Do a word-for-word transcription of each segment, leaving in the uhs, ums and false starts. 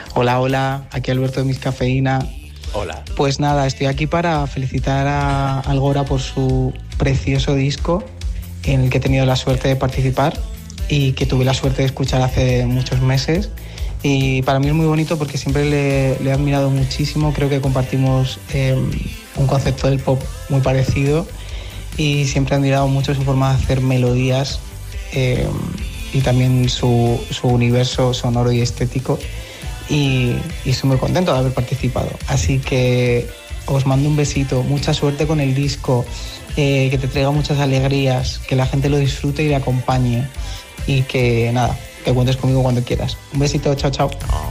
Hola, hola, aquí Alberto de Miss Cafeína. Hola. Pues nada, estoy aquí para felicitar a Algora por su precioso disco en el que he tenido la suerte de participar y que tuve la suerte de escuchar hace muchos meses. Y para mí es muy bonito porque siempre le, le he admirado muchísimo, creo que compartimos eh, un concepto del pop muy parecido y siempre he admirado mucho su forma de hacer melodías eh, y también su, su universo sonoro y estético. Y, y estoy muy contento de haber participado. Así que os mando un besito, mucha suerte con el disco, eh, que te traiga muchas alegrías, que la gente lo disfrute y le acompañe y que nada, que cuentes conmigo cuando quieras. Un besito, chao, chao. Oh.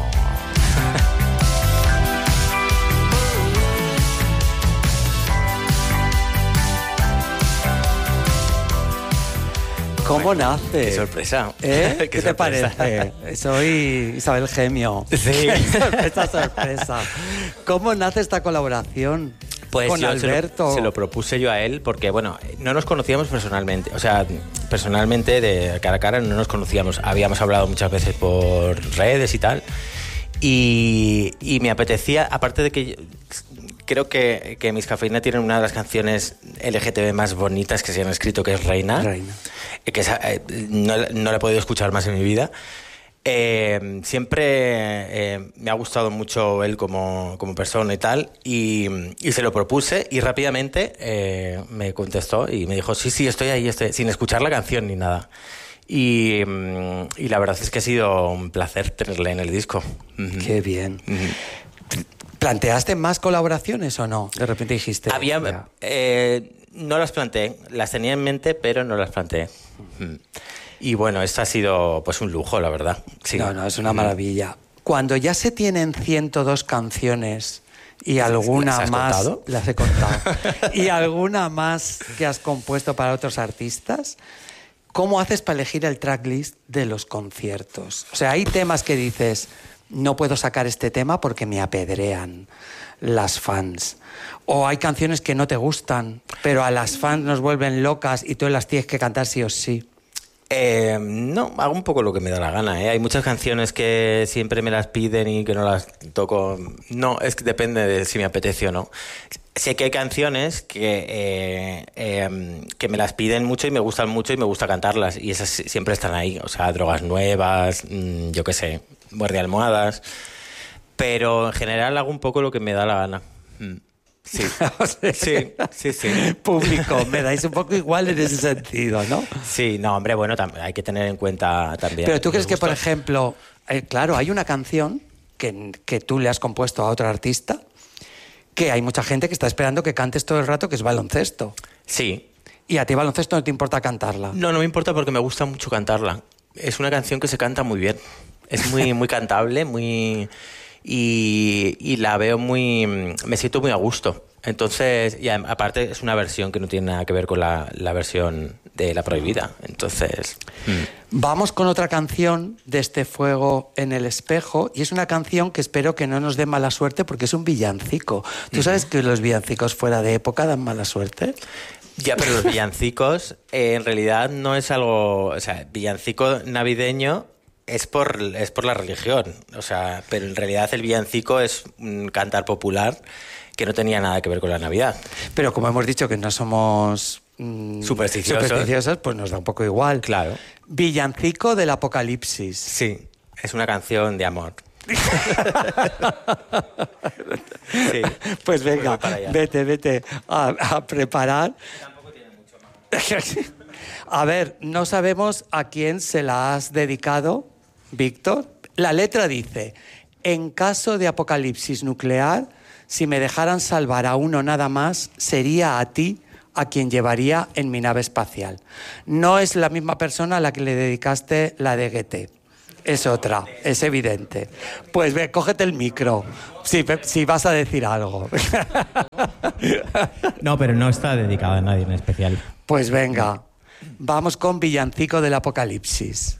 ¿Cómo nace? Qué sorpresa. ¿Eh? ¿Qué, ¿Qué te sorpresa? parece? Soy Isabel Gemio. Sí. Esta sorpresa. ¿Cómo nace esta colaboración? Pues con yo Alberto. Se lo, se lo propuse yo a él porque, bueno, no nos conocíamos personalmente. O sea, personalmente, de cara a cara, no nos conocíamos. Habíamos hablado muchas veces por redes y tal. Y, y me apetecía, aparte de que yo, creo que, que Miss Cafeína tienen una de las canciones L G T B más bonitas que se han escrito, que es Reina. Reina. Que esa, eh, no, no la he podido escuchar más en mi vida. Eh, siempre eh, me ha gustado mucho él como, como persona y tal, y, y se lo propuse y rápidamente eh, me contestó y me dijo, sí, sí, estoy ahí, estoy, sin escuchar la canción ni nada. Y, y la verdad es que ha sido un placer tenerle en el disco. Qué bien. Uh-huh. ¿Planteaste más colaboraciones o no? De repente dijiste... Había, eh, no las planteé, las tenía en mente, pero no las planteé. Uh-huh. Y bueno, esto ha sido pues un lujo, la verdad. Sí. No, no, es una maravilla. Cuando ya se tienen ciento dos canciones y alguna ¿Las has más... contado? Las he contado. Y alguna más que has compuesto para otros artistas, ¿cómo haces para elegir el tracklist de los conciertos? O sea, hay temas que dices, no puedo sacar este tema porque me apedrean las fans. O hay canciones que no te gustan, pero a las fans nos vuelven locas y tú las tienes que cantar sí o sí. Eh, no, hago un poco lo que me da la gana, ¿eh? Hay muchas canciones que siempre me las piden y que no las toco. No, es que depende de si me apetece o no. Sé que hay canciones que, eh, eh, que me las piden mucho y me gustan mucho y me gusta cantarlas. Y esas siempre están ahí. O sea, Drogas Nuevas, mmm, yo qué sé, Muerde Almohadas. Pero en general hago un poco lo que me da la gana. Mm. Sí. O sea, sí, sí, sí. Público, me dais un poco igual en ese sentido, ¿no? Sí, no, hombre, bueno, tam- hay que tener en cuenta también. Pero tú crees que, gustos. por ejemplo, eh, claro, hay una canción que, que tú le has compuesto a otro artista que hay mucha gente que está esperando que cantes todo el rato, que es Baloncesto. Sí. Y a ti Baloncesto no te importa cantarla. No, no me importa porque me gusta mucho cantarla. Es una canción que se canta muy bien. Es muy, muy cantable, muy... Y, y la veo muy... Me siento muy a gusto. Entonces, y aparte es una versión que no tiene nada que ver con la, la versión de La Prohibida. Entonces... Mm. Vamos con otra canción de este Fuego en el Espejo, y es una canción que espero que no nos dé mala suerte porque es un villancico. ¿Tú sabes que los villancicos fuera de época dan mala suerte? Ya, pero los villancicos eh, en realidad no es algo... O sea, villancico navideño... Es por, es por la religión, o sea, pero en realidad el villancico es un cantar popular que no tenía nada que ver con la Navidad. Pero como hemos dicho que no somos mmm, supersticiosos. supersticiosos, pues nos da un poco igual. Claro. Villancico del Apocalipsis. Sí, es una canción de amor. Sí. Pues venga, vete, vete a, a preparar. Tampoco tiene mucho más. A ver, no sabemos a quién se la has dedicado, Víctor. La letra dice, en caso de apocalipsis nuclear, si me dejaran salvar a uno nada más, sería a ti a quien llevaría en mi nave espacial. No es la misma persona a la que le dedicaste la de G T. Es otra, es evidente. Pues ve, cógete el micro, si, si vas a decir algo. No, pero no está dedicada a nadie en especial. Pues venga, vamos con Villancico del Apocalipsis.